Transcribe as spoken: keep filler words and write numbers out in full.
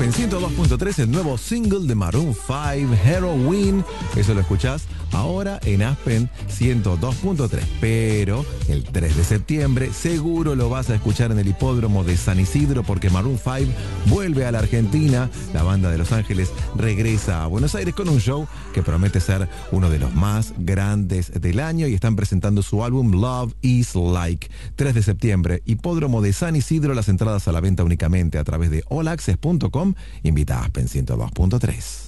Aspen ciento dos punto tres, el nuevo single de Maroon cinco, Heroin. Eso lo escuchás ahora en Aspen ciento dos punto tres. Pero el tres de septiembre seguro lo vas a escuchar en el hipódromo de San Isidro, porque Maroon cinco vuelve a la Argentina. La banda de Los Ángeles regresa a Buenos Aires con un show que promete ser uno de los más grandes del año, y están presentando su álbum Love is Like. tres de septiembre, hipódromo de San Isidro. Las entradas a la venta únicamente a través de all access punto com. Invita a Aspen ciento dos punto tres.